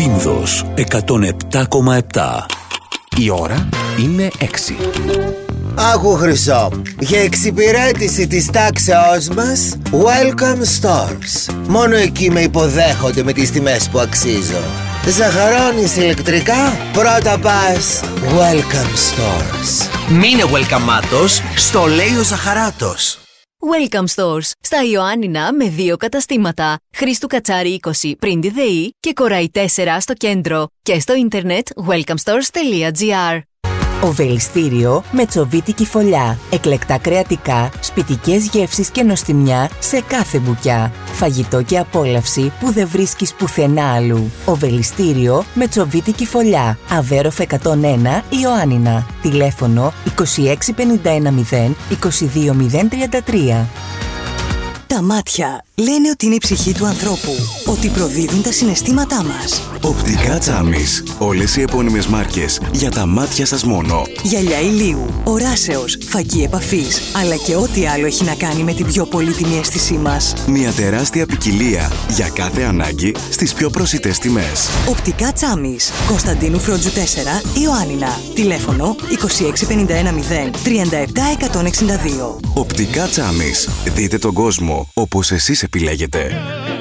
Λίνδος 107,7. Η ώρα είναι 6. Άκου Χρυσό, για εξυπηρέτηση της τάξεώς μας, Welcome Stores. Μόνο εκεί με υποδέχονται με τις τιμές που αξίζω. Ζαχαρώνεις ηλεκτρικά, πρώτα πας Welcome Stores. Μείνε welcome-άτος, στο λέει ο Ζαχαράτος. Welcome Stores, στα Ιωάννινα με 2 καταστήματα. Χρήστου Κατσάρη 20 πριν τη ΔΕΗ και Κοραή 4 στο κέντρο. Και στο ίντερνετ welcomestores.gr. Οβελιστήριο με τσοβίτικη φωλιά. Εκλεκτά κρεατικά, σπιτικές γεύσεις και νοστιμιά σε κάθε μπουκιά. Φαγητό και απόλαυση που δεν βρίσκεις πουθενά αλλού. Οβελιστήριο με τσοβίτικη φωλιά. Αβέροφ 101 Ιωάννινα. Τηλέφωνο 26510 22033. Τα μάτια λένε ότι είναι η ψυχή του ανθρώπου, ότι προδίδουν τα συναισθήματά μας. Οπτικά Τσάμις. Όλες οι επώνυμες μάρκες για τα μάτια σας μόνο. Γυαλιά ηλίου, οράσεως, φακή επαφής, αλλά και ό,τι άλλο έχει να κάνει με την πιο πολύτιμη αίσθησή μας. Μια τεράστια ποικιλία για κάθε ανάγκη στις πιο προσιτές τιμές. Οπτικά Τσάμις. Κωνσταντίνου Φρόντζου 4, Ιωάννινα. Τηλέφωνο 26510 37162. Οπτικά Τσάμις. Δείτε τον κόσμο όπως εσείς επιλέγετε.